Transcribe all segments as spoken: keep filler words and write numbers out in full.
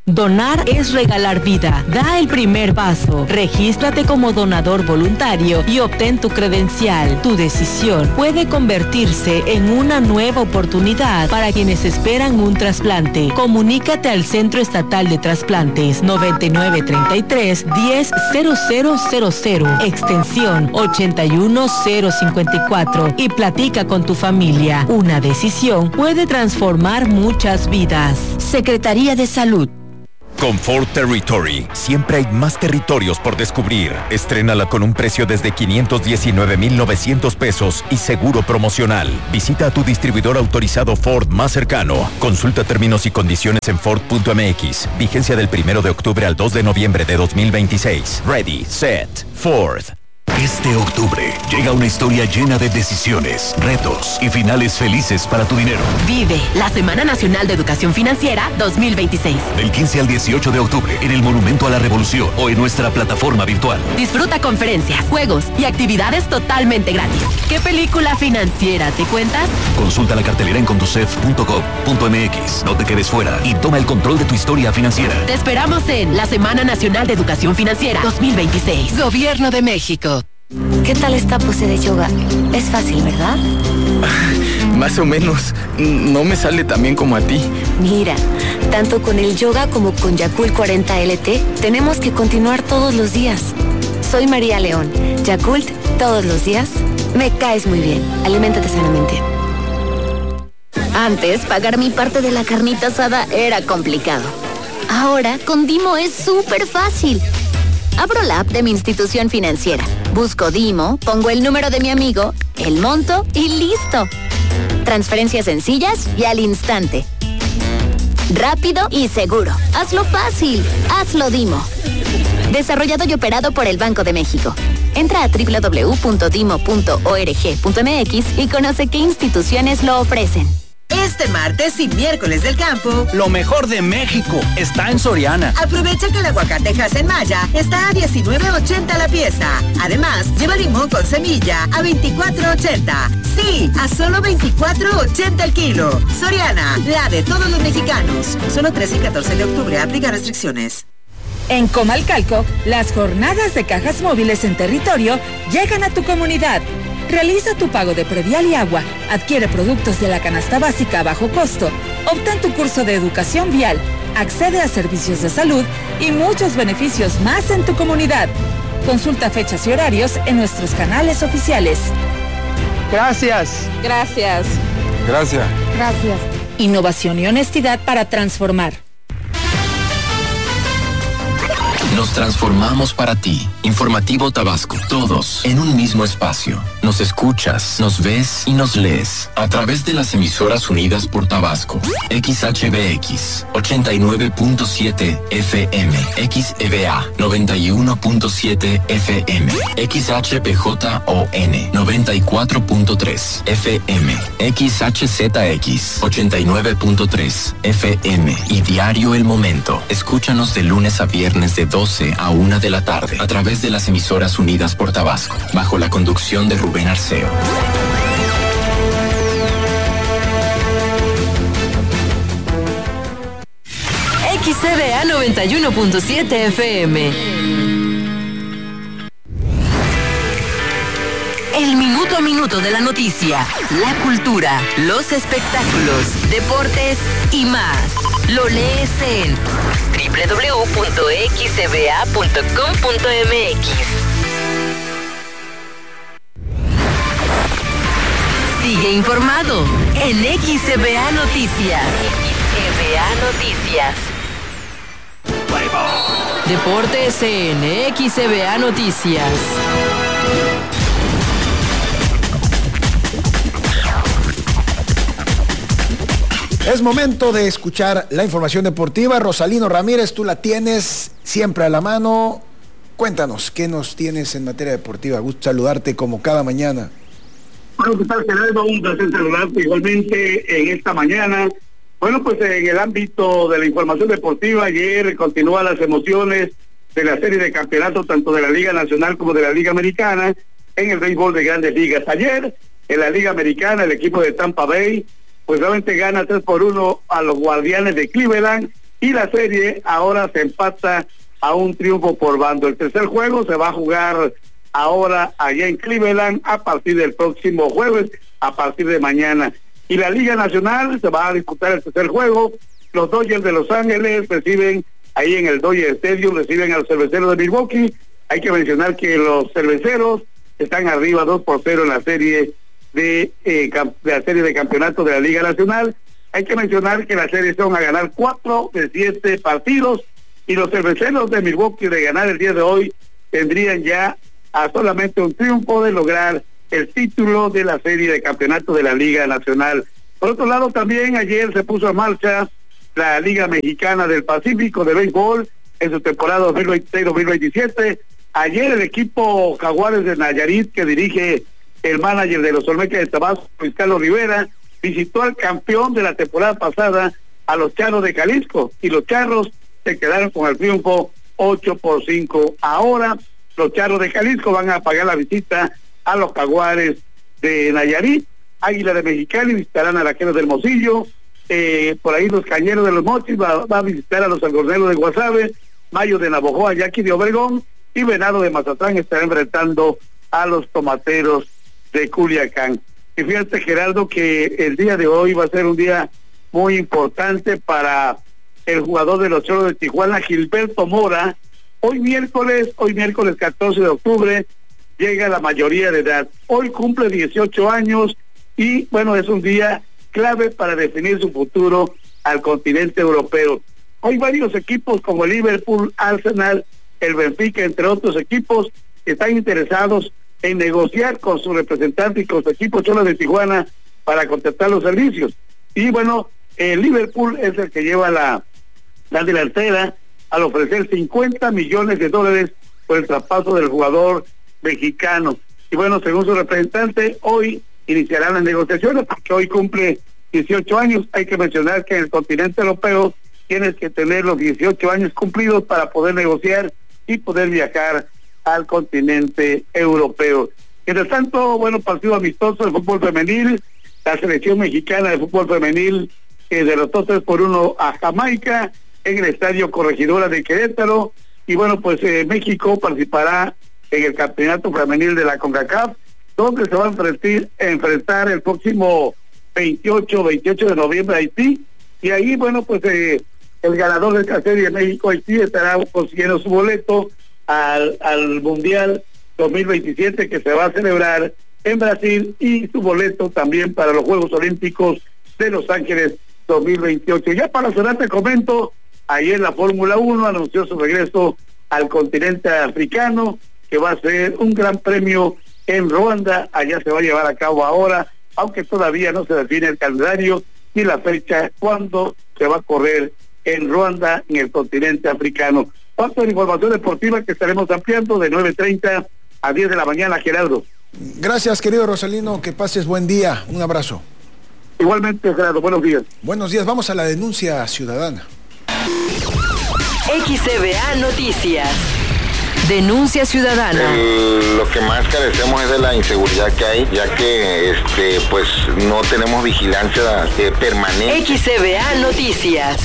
Donar es regalar vida. Da el primer paso. Regístrate como donador voluntario y obtén tu credencial. Tu decisión puede convertirse en una nueva oportunidad para quienes esperan un trasplante. Comunícate al Centro Estatal de Trasplantes noventa y nueve treinta y tres diez cero cero cero cero, extensión ochenta y uno cero cincuenta y cuatro y platica con tu familia. Una decisión puede transformar muchas vidas. Secretaría de Salud. Con Ford Territory, siempre hay más territorios por descubrir. Estrénala con un precio desde quinientos diecinueve mil novecientos pesos y seguro promocional. Visita a tu distribuidor autorizado Ford más cercano. Consulta términos y condiciones en Ford punto M X. Vigencia del primero de octubre al dos de noviembre de dos mil veintiséis. Ready, set, Ford. Este octubre llega una historia llena de decisiones, retos y finales felices para tu dinero. Vive la Semana Nacional de Educación Financiera dos mil veintiséis. Del quince al dieciocho de octubre en el Monumento a la Revolución o en nuestra plataforma virtual. Disfruta conferencias, juegos y actividades totalmente gratis. ¿Qué película financiera te cuentas? Consulta la cartelera en conducef punto gov punto m x. No te quedes fuera y toma el control de tu historia financiera. Te esperamos en la Semana Nacional de Educación Financiera dos mil veintiséis. Gobierno de México. ¿Qué tal esta pose de yoga? Es fácil, ¿verdad? Más o menos. No me sale tan bien como a ti. Mira, tanto con el yoga como con Yakult cuarenta L T, tenemos que continuar todos los días. Soy María León. Yakult, todos los días. Me caes muy bien. Aliméntate sanamente. Antes, pagar mi parte de la carnita asada era complicado. Ahora, con Dimo es súper fácil. Abro la app de mi institución financiera, busco Dimo, pongo el número de mi amigo, el monto y listo. Transferencias sencillas y al instante. Rápido y seguro. Hazlo fácil. Hazlo Dimo. Desarrollado y operado por el Banco de México. Entra a doble u doble u doble u punto dimo punto org punto m x y conoce qué instituciones lo ofrecen. Este martes y miércoles del campo, lo mejor de México está en Soriana. Aprovecha que el aguacatejas en Maya está a diecinueve ochenta la pieza. Además, lleva limón con semilla a veinticuatro ochenta. Sí, a solo veinticuatro ochenta el kilo. Soriana, la de todos los mexicanos. Solo trece y catorce de octubre, aplica restricciones. En Comalcalco, las jornadas de cajas móviles en territorio llegan a tu comunidad. Realiza tu pago de predial y agua, adquiere productos de la canasta básica a bajo costo, obtén tu curso de educación vial, accede a servicios de salud y muchos beneficios más en tu comunidad. Consulta fechas y horarios en nuestros canales oficiales. Gracias. Gracias. Gracias. Gracias. Innovación y honestidad para transformar. Nos transformamos para ti. Informativo Tabasco. Todos en un mismo espacio. Nos escuchas, nos ves y nos lees a través de las emisoras unidas por Tabasco. X H B X ochenta y nueve punto siete F M, X E B A noventa y uno punto siete F M, X H P J O N noventa y cuatro punto tres F M, X H Z X ochenta y nueve punto tres F M y Diario El Momento. Escúchanos de lunes a viernes de doce a una de la tarde a través de las emisoras unidas por Tabasco, bajo la conducción de Rubén Arceo. X E B A noventa y uno punto siete F M. El minuto a minuto de la noticia, la cultura, los espectáculos, deportes y más. Lo lees en doble u doble u doble u punto x e b a punto com punto m x. Sigue informado en X E B A Noticias. X E B A Noticias. Deportes en X E B A Noticias. Es momento de escuchar la información deportiva. Rosalino Ramírez, tú la tienes siempre a la mano. Cuéntanos, ¿qué nos tienes en materia deportiva? Gusto saludarte como cada mañana. Bueno, ¿qué tal, Gerardo? Un placer saludarte igualmente en esta mañana. Bueno, pues en el ámbito de la información deportiva, ayer continúan las emociones de la serie de campeonatos, tanto de la Liga Nacional como de la Liga Americana, en el béisbol de Grandes Ligas. Ayer, en la Liga Americana, el equipo de Tampa Bay pues realmente gana tres por uno a los Guardianes de Cleveland, y la serie ahora se empata a un triunfo por bando. El tercer juego se va a jugar ahora allá en Cleveland a partir del próximo jueves, a partir de mañana. Y la Liga Nacional se va a disputar el tercer juego. Los Dodgers de Los Ángeles reciben ahí en el Dodger Stadium, reciben a los Cerveceros de Milwaukee. Hay que mencionar que los Cerveceros están arriba dos por cero en la serie de, eh, de la serie de campeonato de la Liga Nacional. Hay que mencionar que la serie son a ganar cuatro de siete partidos, y los Cerveceros de Milwaukee, de ganar el día de hoy, tendrían ya a solamente un triunfo de lograr el título de la serie de campeonato de la Liga Nacional. Por otro lado, también ayer se puso en marcha la Liga Mexicana del Pacífico de béisbol en su temporada dos mil veintiséis dos mil veintisiete. Ayer el equipo Jaguares de Nayarit, que dirige el manager de los Olmecas de Tabasco, Luis Carlos Rivera, visitó al campeón de la temporada pasada, a los Charros de Jalisco, y los Charros se quedaron con el triunfo ocho por cinco. Ahora los Charros de Jalisco van a pagar la visita a los Jaguares de Nayarit. Águila de Mexicali visitarán a Vaqueros del Hermosillo. Eh, por ahí los Cañeros de los Mochis va, va a visitar a los Algodoneros de Guasave. Mayo de Navojoa, Yaqui de Obregón, y Venado de Mazatlán estará enfrentando a los Tomateros de Culiacán. Y fíjate, Gerardo, que el día de hoy va a ser un día muy importante para el jugador de los Cholos de Tijuana, Gilberto Mora. Hoy miércoles, hoy miércoles catorce de octubre, llega la mayoría de edad. Hoy cumple dieciocho años y, bueno, es un día clave para definir su futuro al continente europeo. Hoy varios equipos como el Liverpool, Arsenal, el Benfica, entre otros equipos, están interesados en negociar con su representante y con su equipo Cholos de Tijuana para contratar los servicios. Y bueno, el Liverpool es el que lleva la, la delantera al ofrecer cincuenta millones de dólares por el traspaso del jugador mexicano. Y bueno, según su representante, hoy iniciarán las negociaciones porque hoy cumple dieciocho años. Hay que mencionar que en el continente europeo tienes que tener los dieciocho años cumplidos para poder negociar y poder viajar al continente europeo. Mientras tanto, bueno, partido amistoso de fútbol femenil. La selección mexicana de fútbol femenil eh, derrotó tres por uno a Jamaica en el Estadio Corregidora de Querétaro. Y bueno, pues eh, México participará en el campeonato femenil de la CONCACAF, donde se va a enfrentar, enfrentar el próximo veintiocho de noviembre a Haití. Y ahí, bueno, pues eh, el ganador de esta serie, México-Haití, estará consiguiendo su boleto al, al Mundial dos mil veintisiete, que se va a celebrar en Brasil, y su boleto también para los Juegos Olímpicos de Los Ángeles dos mil veintiocho. Ya para cerrar te comento, ayer la Fórmula uno anunció su regreso al continente africano, que va a ser un gran premio en Ruanda. Allá se va a llevar a cabo ahora, aunque todavía no se define el calendario ni la fecha cuando se va a correr en Ruanda, en el continente africano. Paso de información deportiva que estaremos ampliando de nueve treinta a diez de la mañana, Gerardo. Gracias, querido Rosalino, que pases buen día. Un abrazo. Igualmente, Gerardo, buenos días. Buenos días, vamos a la denuncia ciudadana. X C B A Noticias. Denuncia ciudadana. El, lo que más carecemos es de la inseguridad que hay, ya que este pues no tenemos vigilancia eh, permanente. X C B A Noticias.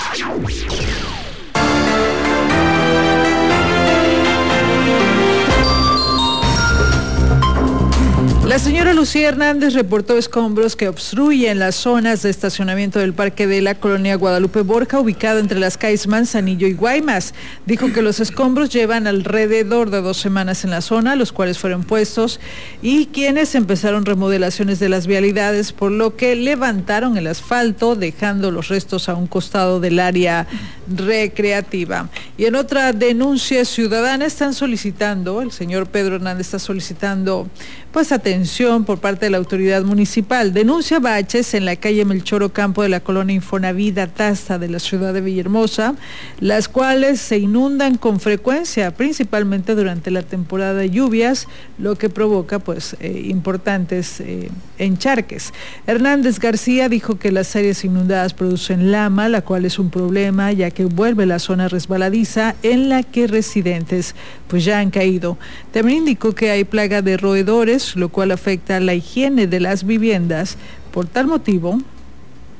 La señora Lucía Hernández reportó escombros que obstruyen las zonas de estacionamiento del Parque de la Colonia Guadalupe Borja, ubicada entre las calles Manzanillo y Guaymas. Dijo que los escombros llevan alrededor de dos semanas en la zona, los cuales fueron puestos, y quienes empezaron remodelaciones de las vialidades, por lo que levantaron el asfalto, dejando los restos a un costado del área recreativa. Y en otra denuncia ciudadana están solicitando, el señor Pedro Hernández está solicitando pues atención por parte de la autoridad municipal. Denuncia baches en la calle Melchor Ocampo de la colonia Infonavida Tasta de la ciudad de Villahermosa, las cuales se inundan con frecuencia, principalmente durante la temporada de lluvias, lo que provoca pues eh, importantes eh, encharques. Hernández García dijo que las áreas inundadas producen lama, la cual es un problema ya que vuelve la zona resbaladiza en la que residentes pues ya han caído. También indicó que hay plaga de roedores, lo cual afecta la higiene de las viviendas. Por tal motivo,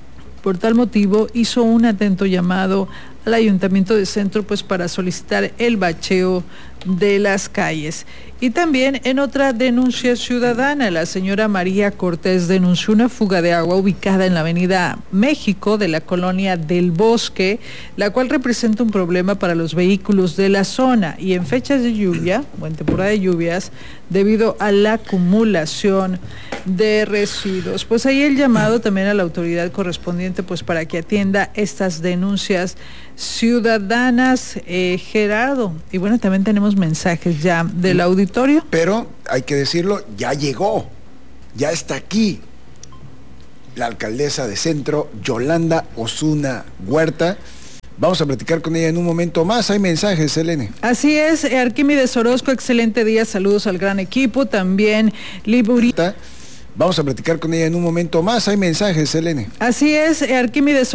Por tal motivo, hizo un atento llamado al Ayuntamiento de Centro pues para solicitar el bacheo de las calles. Y también en otra denuncia ciudadana, la señora María Cortés denunció una fuga de agua ubicada en la avenida México de la colonia del Bosque, la cual representa un problema para los vehículos de la zona y en fechas de lluvia o en temporada de lluvias debido a la acumulación de residuos. Pues ahí el llamado también a la autoridad correspondiente pues para que atienda estas denuncias ciudadanas, eh, Gerardo. Y bueno, también tenemos mensajes ya del auditorio. Pero hay que decirlo, ya llegó, ya está aquí la alcaldesa de Centro, Yolanda Osuna Huerta. Vamos a platicar con ella en un momento más. Hay mensajes, Selene. Así es, Arquímedes Orozco, excelente día, saludos al gran equipo. También Liburita. Vamos a platicar con ella en un momento más. Hay mensajes, Selene. Así es, Arquímedes